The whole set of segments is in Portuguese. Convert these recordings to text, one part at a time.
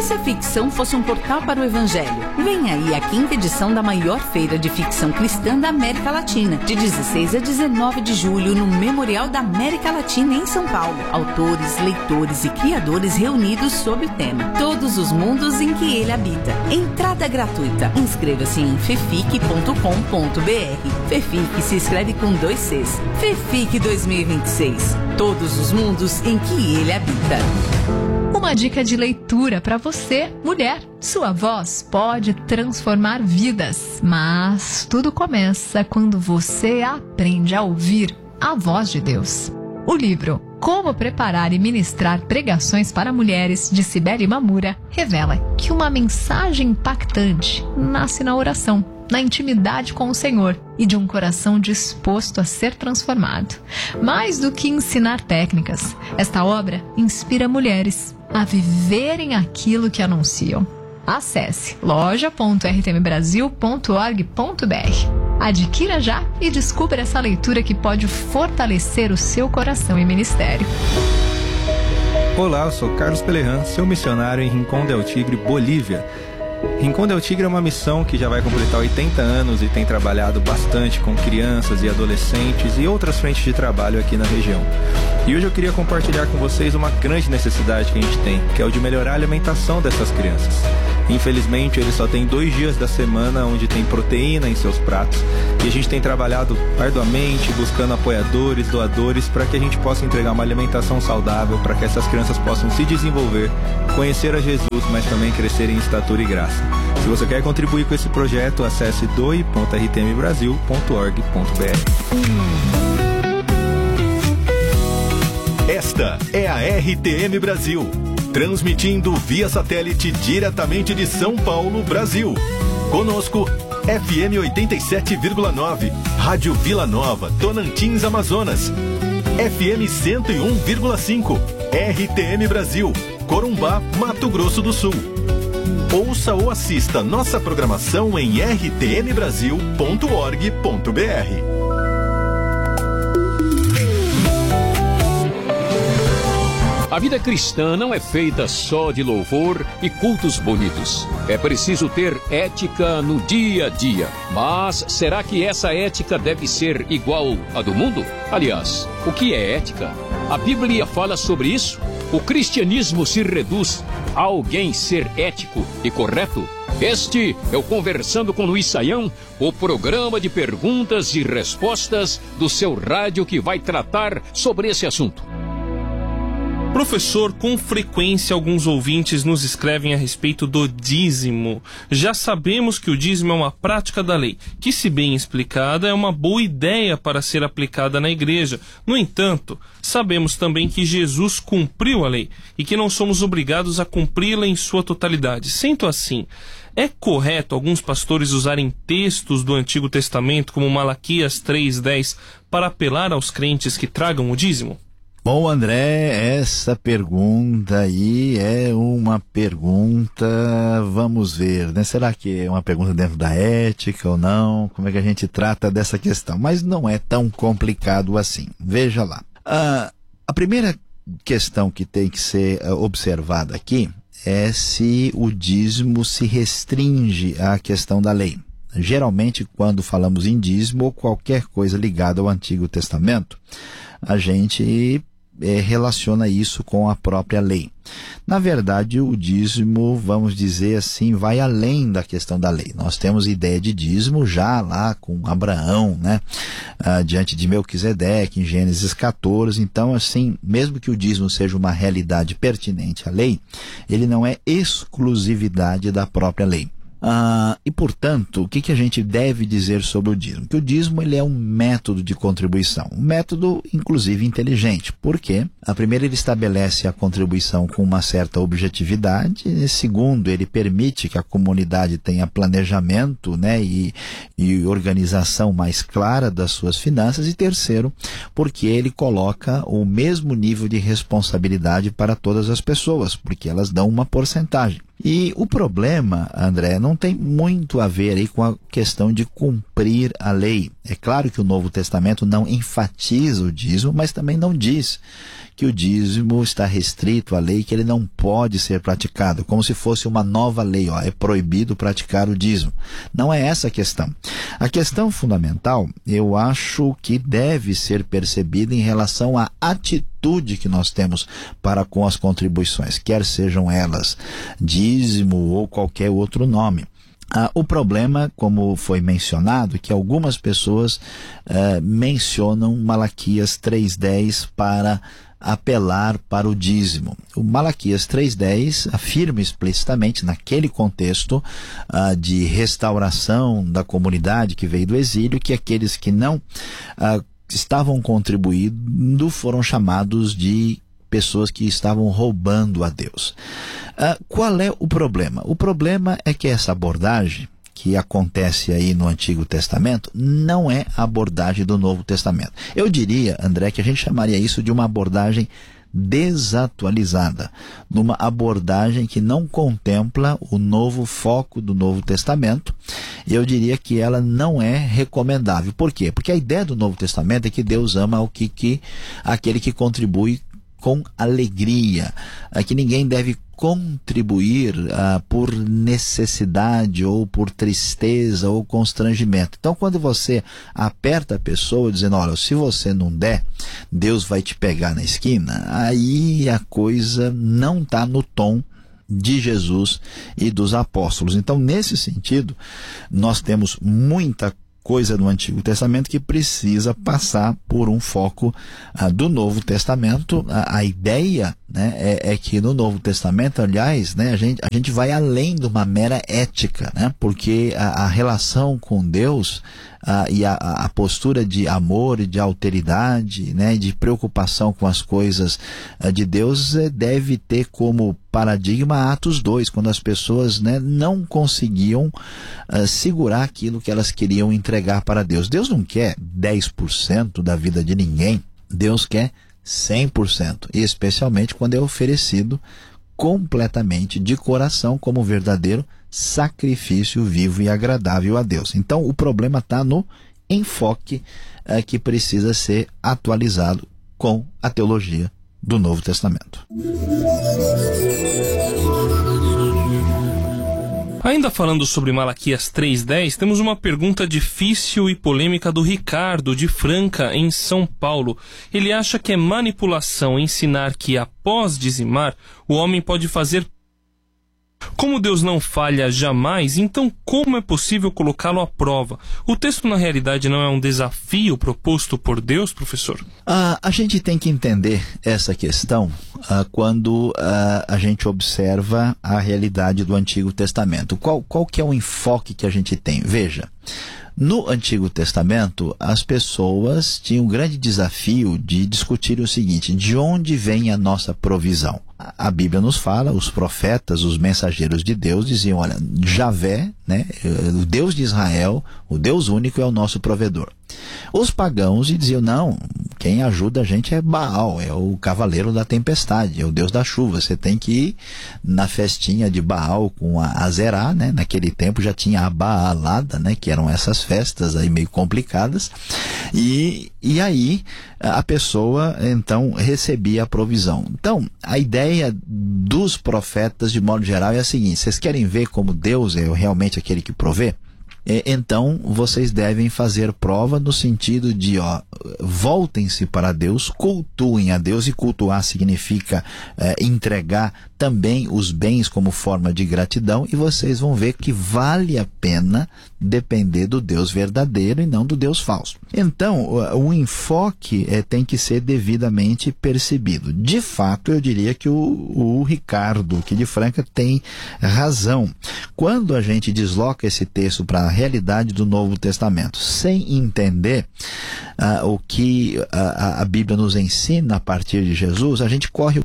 se a ficção fosse um portal para o Evangelho? Vem aí a 5ª edição da maior feira de ficção cristã da América Latina, de 16 a 19 de julho, no Memorial da América Latina, em São Paulo. Autores, leitores e criadores reunidos sob o tema Todos os Mundos em que Ele Habita. Entrada gratuita. Inscreva-se em fefic.com.br. Fefic se escreve com 2 Cs. Fefic 2026. Todos os mundos em que Ele habita. Uma dica de leitura para você, mulher. Sua voz pode transformar vidas, mas tudo começa quando você aprende a ouvir a voz de Deus. O livro Como Preparar e Ministrar Pregações para Mulheres, de Cibele Mamura, revela que uma mensagem impactante nasce na oração, na intimidade com o Senhor e de um coração disposto a ser transformado. Mais do que ensinar técnicas, esta obra inspira mulheres a viverem aquilo que anunciam. Acesse loja.rtmbrasil.org.br. Adquira já e descubra essa leitura que pode fortalecer o seu coração e ministério. Olá, eu sou Carlos Pelerran, seu missionário em Rincón del Tigre, Bolívia. Rincón del Tigre é uma missão que já vai completar 80 anos e tem trabalhado bastante com crianças e adolescentes e outras frentes de trabalho aqui na região. E hoje eu queria compartilhar com vocês uma grande necessidade que a gente tem, que é o de melhorar a alimentação dessas crianças. Infelizmente, eles só têm 2 dias da semana onde tem proteína em seus pratos e a gente tem trabalhado arduamente, buscando apoiadores, doadores, para que a gente possa entregar uma alimentação saudável, para que essas crianças possam se desenvolver, conhecer a Jesus, mas também crescer em estatura e graça. Se você quer contribuir com esse projeto, acesse doe.rtmbrasil.org.br. Esta é a RTM Brasil, transmitindo via satélite diretamente de São Paulo, Brasil. Conosco, FM 87,9, Rádio Vila Nova, Tonantins, Amazonas. FM 101,5, RTM Brasil, Corumbá, Mato Grosso do Sul. Ouça ou assista nossa programação em rtmbrasil.org.br. A vida cristã não é feita só de louvor e cultos bonitos. É preciso ter ética no dia a dia. Mas será que essa ética deve ser igual à do mundo? Aliás, o que é ética? A Bíblia fala sobre isso? O cristianismo se reduz a alguém ser ético e correto? Este é o Conversando com Luiz Saião, o programa de perguntas e respostas do seu rádio que vai tratar sobre esse assunto. Professor, com frequência alguns ouvintes nos escrevem a respeito do dízimo. Já sabemos que o dízimo é uma prática da lei, que, se bem explicada, é uma boa ideia para ser aplicada na igreja. No entanto, sabemos também que Jesus cumpriu a lei e que não somos obrigados a cumpri-la em sua totalidade. Sendo assim, é correto alguns pastores usarem textos do Antigo Testamento, como Malaquias 3:10, para apelar aos crentes que tragam o dízimo? Bom, André, essa pergunta aí é uma pergunta, vamos ver, né? Será que é uma pergunta dentro da ética ou não? Como é que a gente trata dessa questão? Mas não é tão complicado assim. Veja lá. A primeira questão que tem que ser observada aqui é se o dízimo se restringe à questão da lei. Geralmente, quando falamos em dízimo ou qualquer coisa ligada ao Antigo Testamento, a gente relaciona isso com a própria lei. Na verdade, o dízimo, vamos dizer assim, vai além da questão da lei. Nós temos ideia de dízimo já lá com Abraão, né? Diante de Melquisedeque, em Gênesis 14. Então, assim, mesmo que o dízimo seja uma realidade pertinente à lei, ele não é exclusividade da própria lei. E, portanto, o que a gente deve dizer sobre o dízimo? Que o dízimo ele é um método de contribuição, um método, inclusive, inteligente. Por quê? Primeiro, ele estabelece a contribuição com uma certa objetividade. E, segundo, ele permite que a comunidade tenha planejamento, né, e organização mais clara das suas finanças. E, terceiro, porque ele coloca o mesmo nível de responsabilidade para todas as pessoas, porque elas dão uma porcentagem. E o problema, André, não tem muito a ver aí com a questão de cumprir a lei. É claro que o Novo Testamento não enfatiza o dízimo, mas também não diz que o dízimo está restrito à lei, que ele não pode ser praticado, como se fosse uma nova lei, é proibido praticar o dízimo. Não é essa a questão. A questão fundamental, eu acho que deve ser percebida em relação à atitude que nós temos para com as contribuições, quer sejam elas dízimo ou qualquer outro nome. O problema, como foi mencionado, é que algumas pessoas mencionam Malaquias 3:10 para apelar para o dízimo. O Malaquias 3:10 afirma explicitamente, naquele contexto de restauração da comunidade que veio do exílio, que aqueles que não estavam contribuindo foram chamados de pessoas que estavam roubando a Deus. Qual é o problema? O problema é que essa abordagem que acontece aí no Antigo Testamento não é a abordagem do Novo Testamento. Eu diria, André, que a gente chamaria isso de uma abordagem desatualizada, numa abordagem que não contempla o novo foco do Novo Testamento. Eu diria que ela não é recomendável. Por quê? Porque a ideia do Novo Testamento é que Deus ama aquele que contribui com alegria, que ninguém deve contribuir por necessidade ou por tristeza ou constrangimento. Então, quando você aperta a pessoa dizendo, olha, se você não der, Deus vai te pegar na esquina, aí a coisa não está no tom de Jesus e dos apóstolos. Então, nesse sentido, nós temos muita coisa no Antigo Testamento que precisa passar por um foco do Novo Testamento. A ideia, né, é que no Novo Testamento, aliás, né, a gente vai além de uma mera ética, né, porque a relação com Deus e a postura de amor e de alteridade, né, de preocupação com as coisas de Deus deve ter como paradigma Atos 2, quando as pessoas, né, não conseguiam segurar aquilo que elas queriam entregar para Deus. Deus não quer 10% da vida de ninguém, Deus quer 100%, e especialmente quando é oferecido completamente de coração como verdadeiro sacrifício vivo e agradável a Deus. Então o problema está no enfoque que precisa ser atualizado com a teologia do Novo Testamento. Ainda falando sobre Malaquias 3:10, temos uma pergunta difícil e polêmica do Ricardo, de Franca, em São Paulo. Ele acha que é manipulação ensinar que, após dizimar, o homem pode fazer. Como Deus não falha jamais, então como é possível colocá-lo à prova? O texto, na realidade, não é um desafio proposto por Deus, professor? A gente tem que entender essa questão quando a gente observa a realidade do Antigo Testamento. Qual que é o enfoque que a gente tem? Veja, no Antigo Testamento, as pessoas tinham um grande desafio de discutir o seguinte: de onde vem a nossa provisão? A Bíblia nos fala, os profetas, os mensageiros de Deus diziam, olha, Javé, né, o Deus de Israel, o Deus único é o nosso provedor. Os pagãos diziam, não, quem ajuda a gente é Baal, é o cavaleiro da tempestade, é o Deus da chuva. Você tem que ir na festinha de Baal com a Azerá, né? Naquele tempo já tinha a Baalada, né? Que eram essas festas aí meio complicadas. E aí a pessoa então recebia a provisão. Então a ideia dos profetas de modo geral é a seguinte: vocês querem ver como Deus é realmente aquele que provê? Então vocês devem fazer prova no sentido de, voltem-se para Deus, cultuem a Deus, e cultuar significa entregar também os bens como forma de gratidão, e vocês vão ver que vale a pena depender do Deus verdadeiro e não do Deus falso. Então o enfoque tem que ser devidamente percebido. De fato, eu diria que o Ricardo aqui de Franca tem razão. Quando a gente desloca esse texto para a realidade do Novo Testamento, sem entender o que a Bíblia nos ensina a partir de Jesus, a gente corre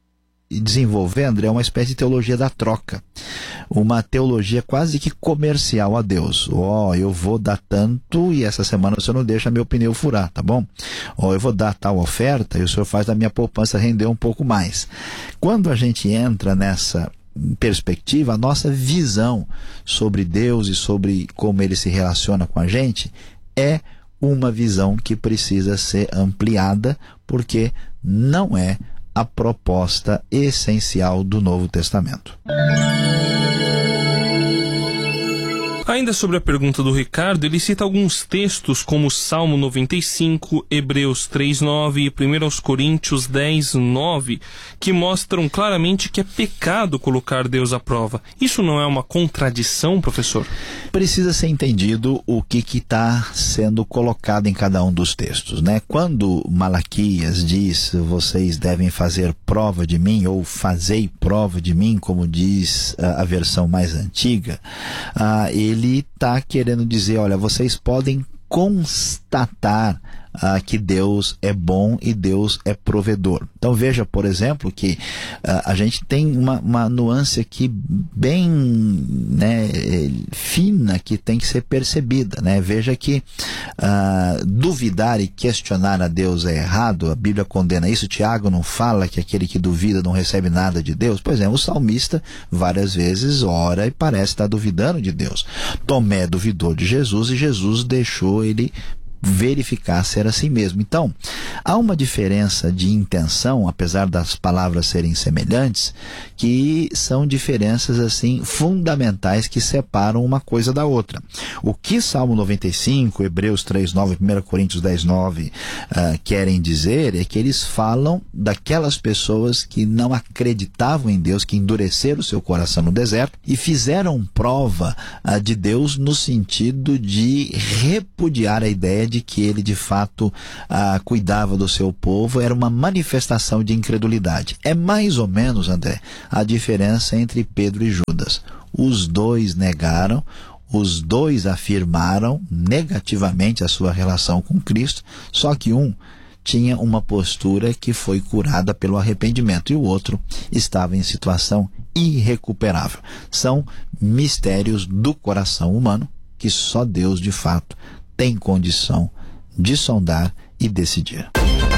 e desenvolver, André, uma espécie de teologia da troca, uma teologia quase que comercial a Deus. Eu vou dar tanto e essa semana o senhor não deixa meu pneu furar, tá bom? Eu vou dar tal oferta e o senhor faz da minha poupança render um pouco mais. Quando a gente entra nessa perspectiva, a nossa visão sobre Deus e sobre como Ele se relaciona com a gente é uma visão que precisa ser ampliada, porque não é a proposta essencial do Novo Testamento. Ainda sobre a pergunta do Ricardo, ele cita alguns textos como Salmo 95, Hebreus 3:9 e 1 Coríntios 10:9, que mostram claramente que é pecado colocar Deus à prova. Isso não é uma contradição, professor? Precisa ser entendido o que está sendo colocado em cada um dos textos, né? Quando Malaquias diz, vocês devem fazer prova de mim, ou fazei prova de mim, como diz a versão mais antiga, ele está querendo dizer, olha, vocês podem constatar que Deus é bom e Deus é provedor. Então veja, por exemplo, que a gente tem uma nuance aqui bem, né, fina, que tem que ser percebida, né? Veja que duvidar e questionar a Deus é errado, a Bíblia condena isso. Tiago não fala que aquele que duvida não recebe nada de Deus? Pois é, o salmista várias vezes ora e parece estar duvidando de Deus. Tomé duvidou de Jesus e Jesus deixou ele verificar se era assim mesmo. Então, há uma diferença de intenção, apesar das palavras serem semelhantes, que são diferenças assim fundamentais que separam uma coisa da outra. O que Salmo 95, Hebreus 3:9, 1 Coríntios 10:9 querem dizer é que eles falam daquelas pessoas que não acreditavam em Deus, que endureceram o seu coração no deserto e fizeram prova de Deus no sentido de repudiar a ideia de que ele de fato cuidava do seu povo. Era uma manifestação de incredulidade. É mais ou menos, André, a diferença entre Pedro e Judas. Os dois negaram, os dois afirmaram negativamente a sua relação com Cristo, só que um tinha uma postura que foi curada pelo arrependimento e o outro estava em situação irrecuperável. São mistérios do coração humano que só Deus de fato tem condição de sondar e decidir.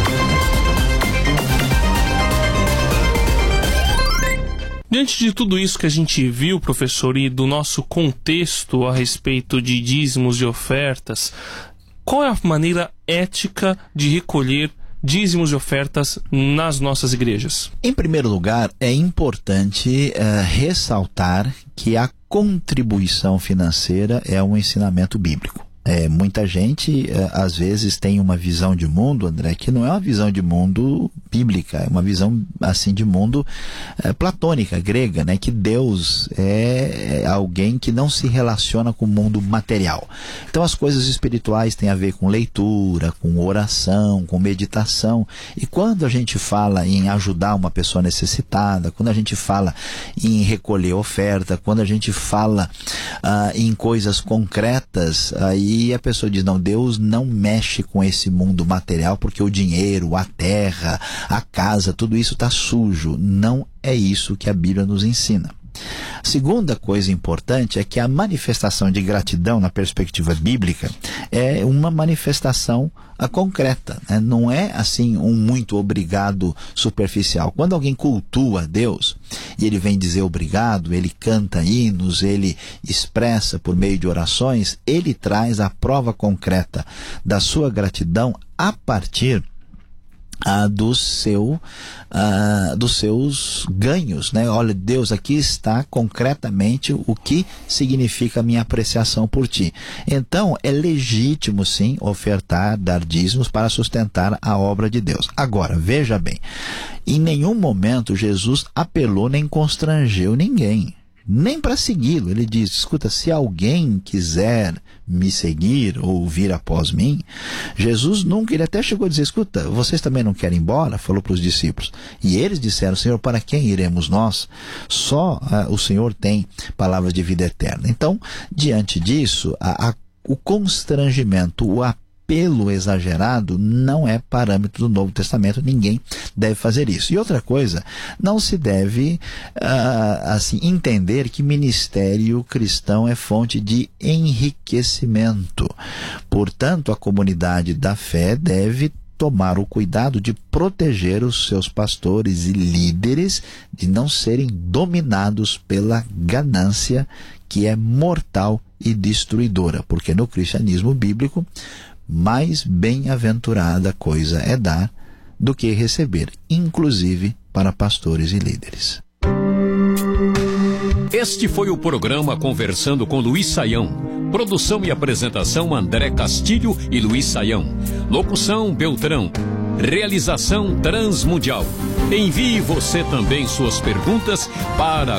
Diante de tudo isso que a gente viu, professor, e do nosso contexto a respeito de dízimos e ofertas, qual é a maneira ética de recolher dízimos e ofertas nas nossas igrejas? Em primeiro lugar, é importante ressaltar que a contribuição financeira é um ensinamento bíblico. Muita gente às vezes tem uma visão de mundo, André, que não é uma visão de mundo bíblica, é uma visão assim de mundo platônica, grega, né? Que Deus é alguém que não se relaciona com o mundo material. Então as coisas espirituais têm a ver com leitura, com oração, com meditação. E quando a gente fala em ajudar uma pessoa necessitada, quando a gente fala em recolher oferta, quando a gente fala em coisas concretas, aí a pessoa diz, não, Deus não mexe com esse mundo material porque o dinheiro, a terra, a casa, tudo isso está sujo. Não é isso que a Bíblia nos ensina. A segunda coisa importante é que a manifestação de gratidão na perspectiva bíblica é uma manifestação concreta, né? Não é assim um muito obrigado superficial. Quando alguém cultua Deus e ele vem dizer obrigado, ele canta hinos, ele expressa por meio de orações, ele traz a prova concreta da sua gratidão a partir dos seus ganhos, né? Olha, Deus, aqui está concretamente o que significa a minha apreciação por ti. Então, é legítimo sim ofertar, dar dízimos para sustentar a obra de Deus. Agora, veja bem, em nenhum momento Jesus apelou nem constrangeu ninguém, nem para segui-lo. Ele diz, escuta, se alguém quiser me seguir ou vir após mim, Jesus nunca, ele até chegou a dizer, escuta, vocês também não querem ir embora? Falou para os discípulos. E eles disseram, Senhor, para quem iremos nós? Só o Senhor tem palavras de vida eterna. Então, diante disso, o constrangimento, o apelo exagerado não é parâmetro do Novo Testamento. Ninguém deve fazer isso. E outra coisa, não se deve assim entender que ministério cristão é fonte de enriquecimento. Portanto, a comunidade da fé deve tomar o cuidado de proteger os seus pastores e líderes de não serem dominados pela ganância, que é mortal e destruidora, porque no cristianismo bíblico, mais bem-aventurada coisa é dar do que receber, inclusive para pastores e líderes. Este foi o programa Conversando com Luiz Saião. Produção e apresentação André Castilho e Luiz Saião. Locução Beltrão. Realização Transmundial. Envie você também suas perguntas para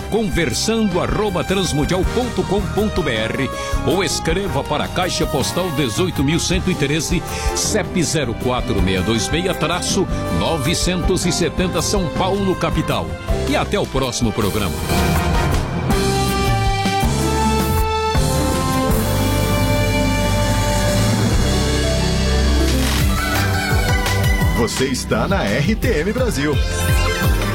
conversando@transmundial.com.br ou escreva para a Caixa Postal 18.113, CEP 04626-970 São Paulo, capital. E até o próximo programa. Você está na RTM Brasil.